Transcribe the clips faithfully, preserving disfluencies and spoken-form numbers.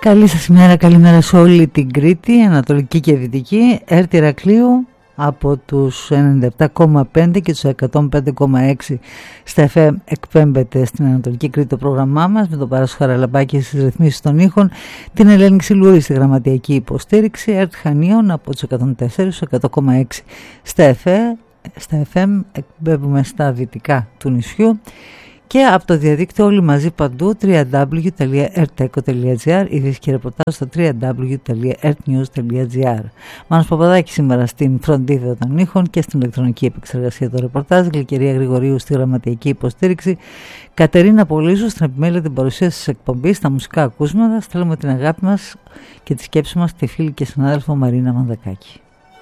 Καλή σας ημέρα, καλημέρα σε όλη την Κρήτη, Ανατολική και Δυτική. ΕΡΤ Ηρακλείου από τους ενενήντα επτά κόμμα πέντε και τους εκατόν πέντε κόμμα έξι στα εφ εμ εκπέμπεται στην Ανατολική Κρήτη το πρόγραμμά μας, με τον Παράσχο Χαραλαμπάκη στις ρυθμίσεις των ήχων, την Ελένη Ξυλούρη στη γραμματιακή υποστήριξη. ΕΡΤ Χανίων από τους εκατόν τέσσερα στους εκατό κόμμα έξι στα εφ εμ, εκπέμπουμε στα δυτικά του νησιού. Και από το διαδίκτυο όλοι μαζί παντού, double-u double-u double-u τελεία ερτέκο τελεία τζι άρ, ειδήσεις και ρεπορτάζ στο double-u double-u double-u τελεία ερτνιους τελεία τζι άρ. Μάνος Παπαδάκης σήμερα στην φροντίδα των ήχων και στην ηλεκτρονική επεξεργασία των ρεπορτάζ, Γλυκερία Γρηγορίου στη γραμματιακή υποστήριξη, Κατερίνα Πολύζου στην επιμέλεια την παρουσίαση της εκπομπής, στα μουσικά ακούσματα. Στέλνουμε την αγάπη μας και τη σκέψη μας στη φίλη και συνάδελφο Μαρίνα Μανδακάκη.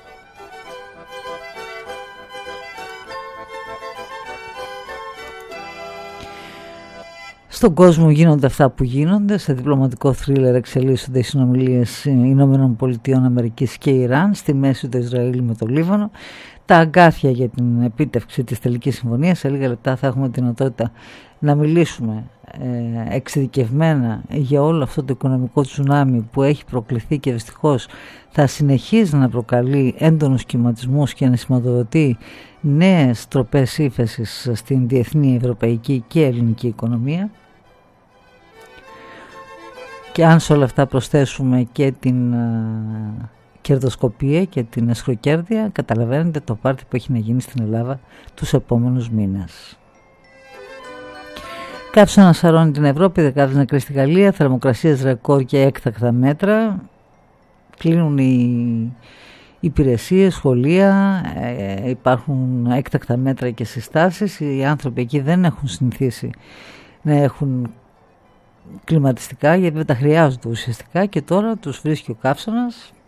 Στον κόσμο γίνονται αυτά που γίνονται, σε διπλωματικό θρίλερ εξελίσσονται οι συνομιλίες Ηνωμένων Πολιτειών Αμερικής και Ιράν, στη μέση του Ισραήλ με το Λίβανο, τα αγκάθια για την επίτευξη της τελικής συμφωνίας. Σε λίγα λεπτά θα έχουμε την δυνατότητα να μιλήσουμε ε, εξειδικευμένα για όλο αυτό το οικονομικό τσουνάμι που έχει προκληθεί και δυστυχώς θα συνεχίζει να προκαλεί έντονους κυματισμούς και να σηματοδοτεί νέες τροπές ύφεσης στην διεθνή, ευρωπαϊκή και ελληνική οικονομία. Και αν σε όλα αυτά προσθέσουμε και την uh, κερδοσκοπία και την εσχροκέρδεια, καταλαβαίνετε το πάρτι που έχει να γίνει στην Ελλάδα τους επόμενους μήνες. Κάψα να σαρώνει την Ευρώπη, δεκάδες νεκροί στη Γαλλία, θερμοκρασίες ρεκόρ και έκτακτα μέτρα. Κλείνουν οι υπηρεσίες, σχολεία, ε, υπάρχουν έκτακτα μέτρα και συστάσεις. Οι άνθρωποι εκεί δεν έχουν συνηθίσει να έχουν κλιματιστικά, γιατί δεν τα χρειάζονται ουσιαστικά, και τώρα τους βρίσκει ο καύσωνας